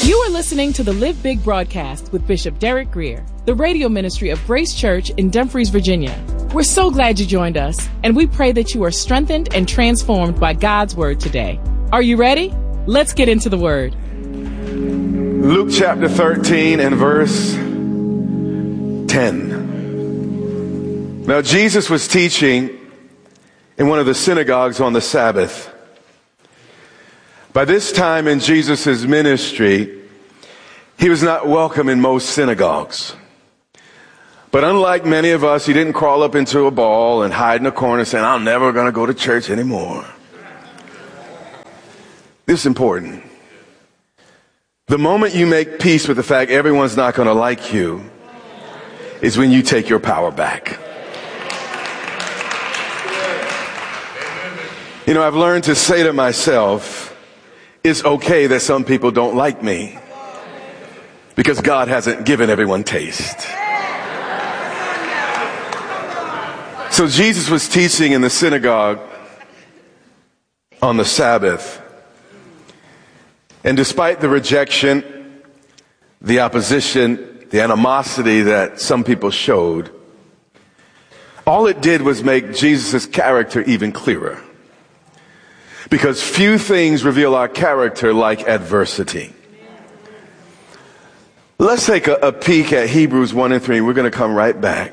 You are listening to the Live Big broadcast with Bishop Derek Greer, the radio ministry of Grace Church in Dumfries, Virginia. We're so glad you joined us, and we pray that you are strengthened and transformed by God's word today. Are you ready? Let's get into the word. Luke chapter 13 and verse 10. Now Jesus was teaching in one of the synagogues on the Sabbath. By this time in Jesus' ministry, he was not welcome in most synagogues. But unlike many of us, he didn't crawl up into a ball and hide in a corner saying, I'm never going to go to church anymore. This is important. The moment you make peace with the fact everyone's not going to like you is when you take your power back. You know, I've learned to say to myself, it's okay that some people don't like me because God hasn't given everyone taste. So Jesus was teaching in the synagogue on the Sabbath. And despite the rejection, the opposition, the animosity that some people showed, all it did was make Jesus' character even clearer. Because few things reveal our character like adversity. Let's take a peek at Hebrews 1 and 3. We're going to come right back.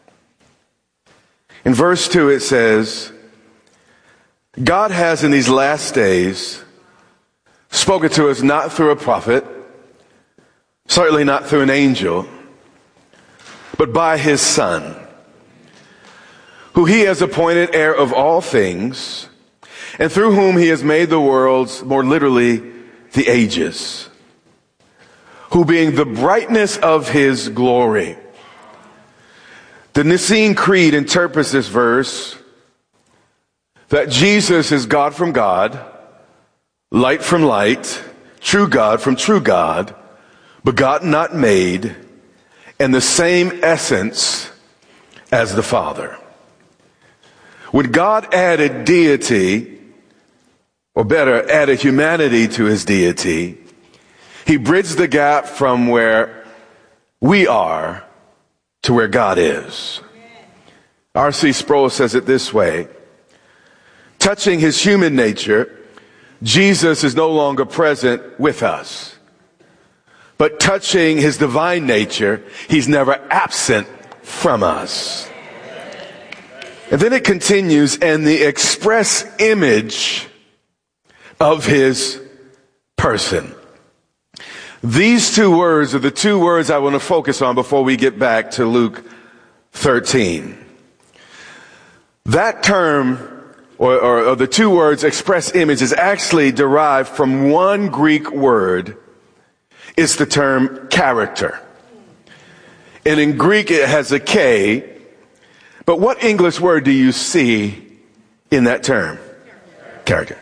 In verse 2 it says, God has in these last days spoken to us not through a prophet, certainly not through an angel, but by his Son, who he has appointed heir of all things, and through whom he has made the worlds, more literally, the ages, who being the brightness of his glory. The Nicene Creed interprets this verse that Jesus is God from God, light from light, true God from true God, begotten not made, and the same essence as the Father. When God added deity, or better, added humanity to his deity, he bridged the gap from where we are to where God is. R.C. Sproul says it this way: touching his human nature, Jesus is no longer present with us. But touching his divine nature, he's never absent from us. And then it continues, and the express image of his person. These two words are the two words I want to focus on before we get back to Luke 13. That term, or the two words express image, is actually derived from one Greek word. It's the term character. And in Greek it has a K. But what English word do you see in that term? Character.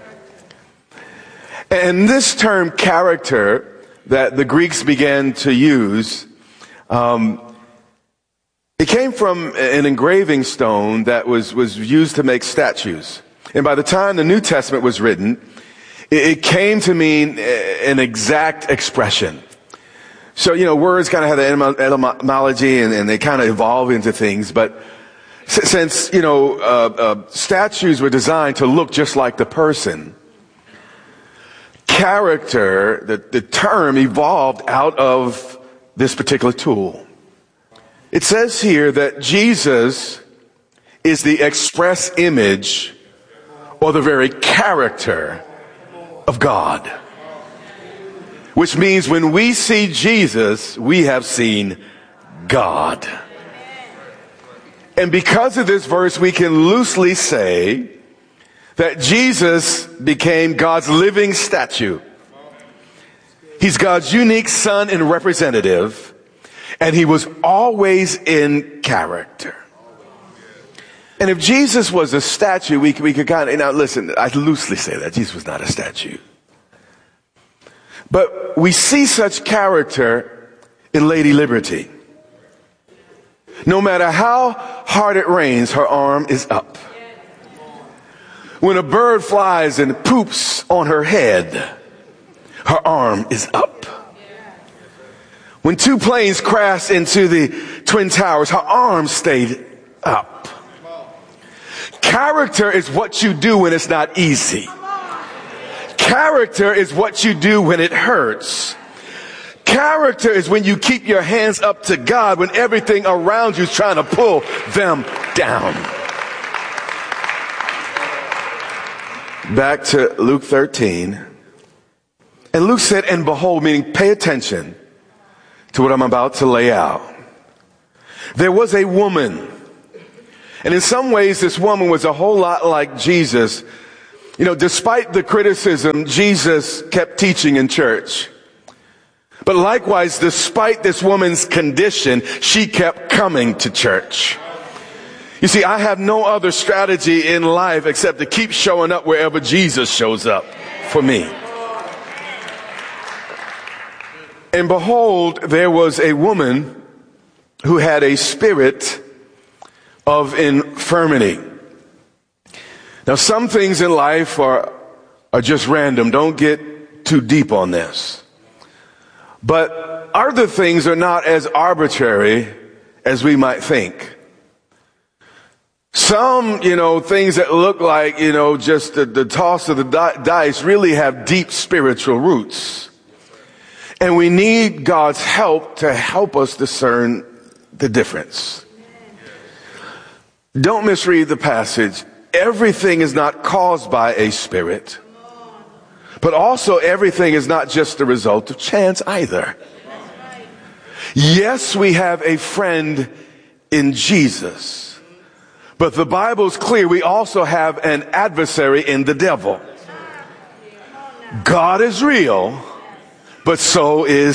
And this term character that the Greeks began to use, it came from an engraving stone that was used to make statues. And by the time the New Testament was written, it came to mean an exact expression. So, you know, words kind of have the etymology and they kind of evolve into things. But since, you know, statues were designed to look just like the person, character, the term evolved out of this particular tool. It says here that Jesus is the express image or the very character of God. Which means when we see Jesus, we have seen God. And because of this verse, we can loosely say that Jesus became God's living statue. He's God's unique son and representative, and he was always in character. And if Jesus was a statue, we could kind of, now listen, I loosely say that Jesus was not a statue. But we see such character in Lady Liberty. No matter how hard it rains, her arm is up. When a bird flies and poops on her head, her arm is up. When two planes crashed into the Twin Towers, her arms stayed up. Character is what you do when it's not easy. Character is what you do when it hurts. Character is when you keep your hands up to God when everything around you is trying to pull them down. Back to Luke 13. And Luke said, and behold, meaning pay attention to what I'm about to lay out. There was a woman. And in some ways, this woman was a whole lot like Jesus. You know, despite the criticism, Jesus kept teaching in church. But likewise, despite this woman's condition, she kept coming to church. You see, I have no other strategy in life except to keep showing up wherever Jesus shows up for me. And behold, there was a woman who had a spirit of infirmity. Now, some things in life are just random. Don't get too deep on this. But other things are not as arbitrary as we might think. Some, things that look like, just the toss of the dice really have deep spiritual roots. And we need God's help to help us discern the difference. Don't misread the passage. Everything is not caused by a spirit, but also everything is not just the result of chance either. Yes, we have a friend in Jesus, but the Bible's clear we also have an adversary in the devil. God is real, but so is